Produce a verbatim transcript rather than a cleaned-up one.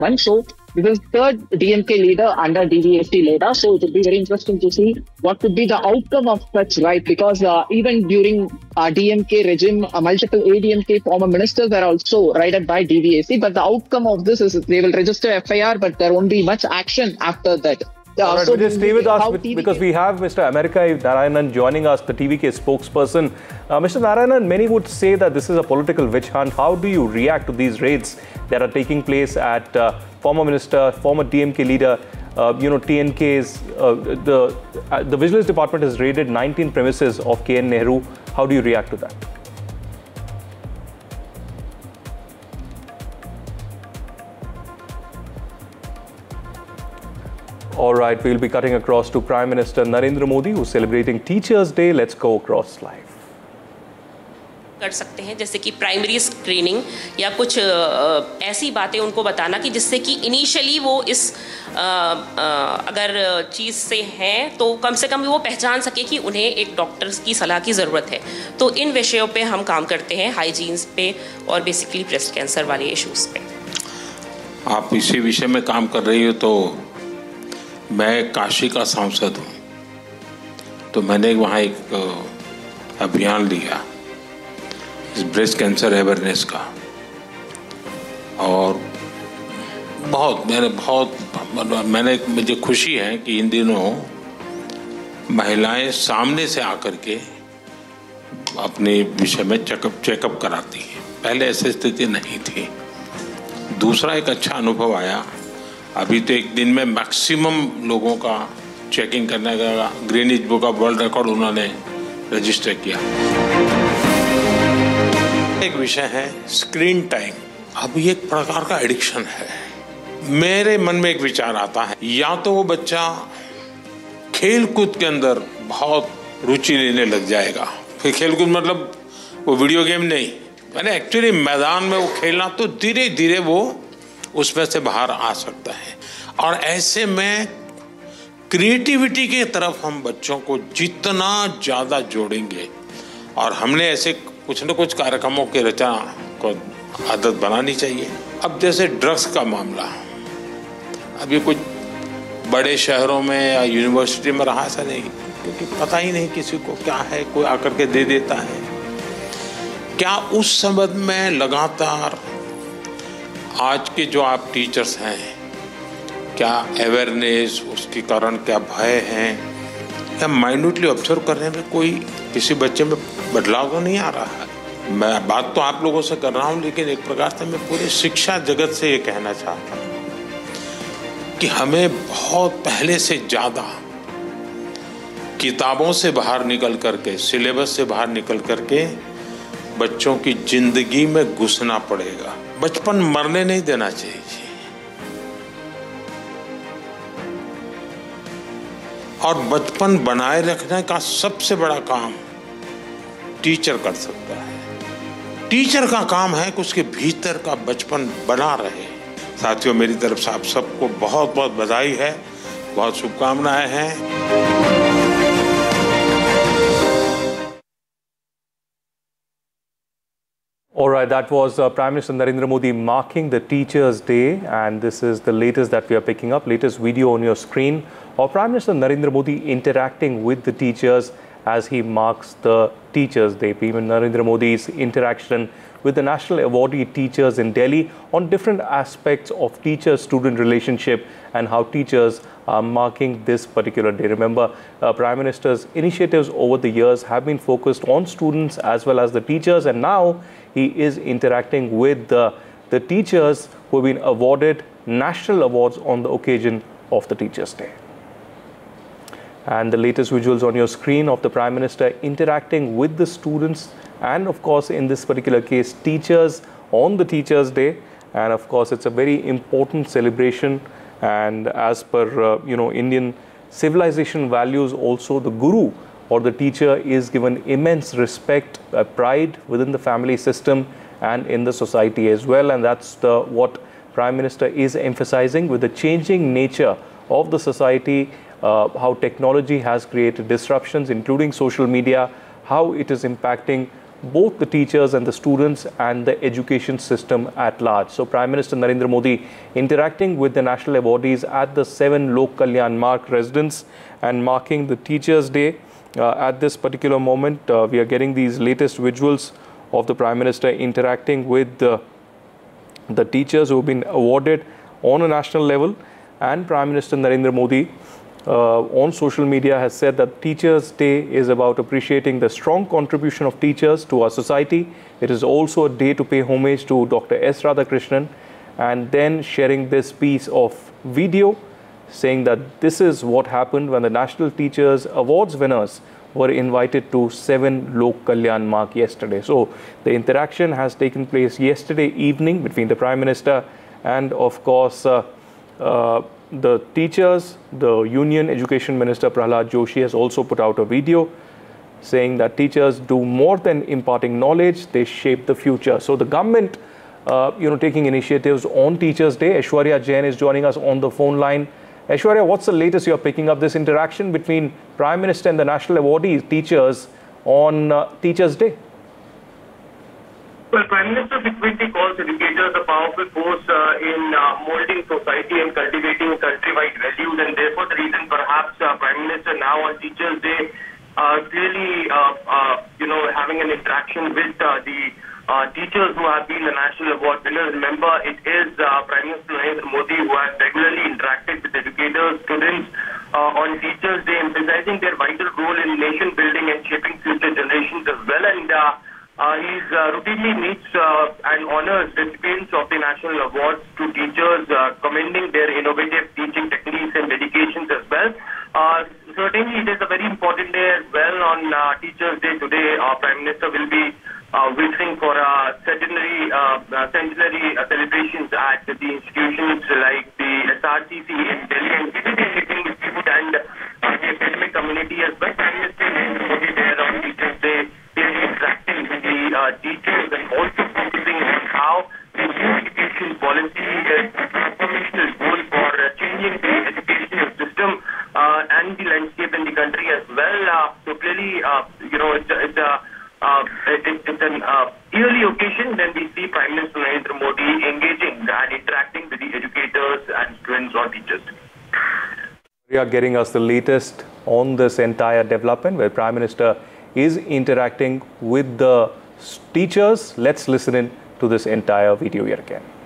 one. So this is third D M K leader under D V S T leader. So it will be very interesting to see what could be the outcome of such, right? Because uh, even during uh, D M K regime, uh, multiple A D M K former ministers were also raided by D V S T. But the outcome of this is they will register F I R, but there won't be much action after that. Uh, All right, so just stay with us with, T V K because we have Mister Amerikai Narayanan joining us, the T V K spokesperson. Uh, Mister Narayanan, many would say that this is a political witch hunt. How do you react to these raids that are taking place at uh, former minister, former D M K leader, uh, you know, T N K's, uh, the, uh, the Vigilance Department has raided nineteen premises of K N Nehru. How do you react to that? All right, we'll be cutting across to Prime Minister Narendra Modi, who's celebrating Teachers' Day. Let's go across live. कर सकते हैं, जैसे कि primary screening या कुछ ऐसी बातें उनको बताना कि जिससे कि इनिशियली वो इस आ, आ, अगर चीज़ से हैं तो कम से कम वो पहचान सके कि उन्हें एक डॉक्टर की सलाह की ज़रूरत है. तो इन विषयों पे हम काम करते हैं, हाइजीन्स पे और बेसिकली ब्रेस्ट कैंसर वाले इश्यूज़ पे. आप इसी विषय में काम कर रही हो. तो मैं काशी का सांसद हूँ, तो मैंने वहाँ एक अभियान लिया इस ब्रेस्ट कैंसर अवेयरनेस का, और बहुत मैंने बहुत मैंने मुझे खुशी है कि इन दिनों महिलाएं सामने से आकर के अपने विषय में चेकअप चेकअप कराती हैं. पहले ऐसी स्थिति नहीं थी. दूसरा एक अच्छा अनुभव आया, अभी तो एक दिन में मैक्सिमम लोगों का चेकिंग करने का Greenwich book of world record उन्होंने रजिस्टर किया. एक विषय है स्क्रीन टाइम. अब ये एक प्रकार का एडिक्शन है. मेरे मन में एक विचार आता है, या तो वो बच्चा खेल कूद के अंदर बहुत रुचि लेने लग जाएगा. फिर खेल कूद मतलब वो वीडियो गेम नहीं, मैंने एक्चुअली मैदान में वो खेलना, तो धीरे धीरे वो उसमें से बाहर आ सकता है. और ऐसे में क्रिएटिविटी की तरफ हम बच्चों को जितना ज़्यादा जोड़ेंगे, और हमने ऐसे कुछ न कुछ कार्यक्रमों की रचना को आदत बनानी चाहिए. अब जैसे ड्रग्स का मामला, अभी कुछ बड़े शहरों में या यूनिवर्सिटी में रहा ऐसा नहीं, क्योंकि पता ही नहीं किसी को क्या है, कोई आकर के दे देता है. क्या उस संबंध में लगातार आज के जो आप टीचर्स हैं, क्या अवेयरनेस, उसके कारण क्या भय हैं, या माइन्यूटली ऑब्जर्व करने में कोई किसी बच्चे में बदलाव तो नहीं आ रहा है? मैं बात तो आप लोगों से कर रहा हूँ, लेकिन एक प्रकार से मैं पूरे शिक्षा जगत से ये कहना चाहता हूँ कि हमें बहुत पहले से ज़्यादा किताबों से बाहर निकल करके, सिलेबस से बाहर निकल करके बच्चों की जिंदगी में घुसना पड़ेगा. बचपन मरने नहीं देना चाहिए. और बचपन बनाए रखने का सबसे बड़ा काम टीचर कर सकता है. टीचर का काम है कि उसके भीतर का बचपन बना रहे. साथियों, मेरी तरफ से आप सबको बहुत बहुत बधाई है, बहुत शुभकामनाएं हैं. All right, that was uh, Prime Minister Narendra Modi marking the Teachers' Day, and this is the latest that we are picking up, latest video on your screen of Prime Minister Narendra Modi interacting with the teachers as he marks the Teachers' Day. P M Narendra Modi's interaction with the national awardee teachers in Delhi on different aspects of teacher-student relationship and how teachers are marking this particular day. Remember, uh, Prime Minister's initiatives over the years have been focused on students as well as the teachers, and now he is interacting with the, the teachers who have been awarded national awards on the occasion of the Teachers' Day. And the latest visuals on your screen of the Prime Minister interacting with the students and, of course, in this particular case, teachers on the Teachers' Day. And, of course, it's a very important celebration. And as per, uh, you know, Indian civilization values, also the guru or the teacher is given immense respect, uh, pride within the family system and in the society as well. And that's the, what Prime Minister is emphasizing with the changing nature of the society, uh, how technology has created disruptions, including social media, how it is impacting both the teachers and the students and the education system at large. So Prime Minister Narendra Modi interacting with the national awardees at the seven Lok Kalyan Marg residence and marking the Teachers' Day. Uh, at this particular moment, uh, we are getting these latest visuals of the Prime Minister interacting with the, the teachers who have been awarded on a national level. And Prime Minister Narendra Modi Uh, on social media has said that Teachers' Day is about appreciating the strong contribution of teachers to our society. It is also a day to pay homage to Doctor S Radhakrishnan, and then sharing this piece of video saying that this is what happened when the National Teachers Awards winners were invited to seven Lok Kalyan Marg yesterday. So the interaction has taken place yesterday evening between the Prime Minister and of course uh, uh, the teachers. The Union Education Minister Prahlad Joshi has also put out a video saying that teachers do more than imparting knowledge, they shape the future. So the government, uh, you know, taking initiatives on Teachers' Day. Aishwarya Jain is joining us on the phone line. Aishwarya, what's the latest you're picking up this interaction between Prime Minister and the national awardees, teachers, on uh, Teachers' Day? Well, Prime Minister frequently calls educators a powerful force uh, in uh, molding society and cultivating countrywide values, and therefore the reason perhaps uh, Prime Minister now on Teachers' Day uh, clearly, uh, uh, you know, having an interaction with uh, the uh, teachers who have been the national award winners. Remember, it is uh, Prime Minister Narendra Modi who has regularly interacted with educators, students uh, on Teachers' Day, emphasizing their vital role in nation building and shaping future generations as well. And uh, Uh, he uh, routinely meets uh, and honors recipients of the national awards to teachers, uh, commending their innovative teaching techniques and dedications as well. Uh, certainly, it is a very important day as well. On uh, Teachers' Day today, our Prime Minister will be uh, visiting for uh, centenary, uh, uh, centenary uh, celebrations at the institutions like the S R C C in Delhi, and visiting with youth and uh, the academic community as well. Prime Minister will be there on Teachers' Day, interacting with the uh, teachers and also focusing on how the new education policy is a transformational goal for uh, changing the educational system uh, and the landscape in the country as well. Uh, so clearly, uh, you know, it's, it's, a, uh, it, it's an uh, yearly occasion when we see Prime Minister Narendra Modi engaging and interacting with the educators and students or teachers. We are getting us the latest on this entire development where Prime Minister is interacting with the teachers. Let's listen in to this entire video here again.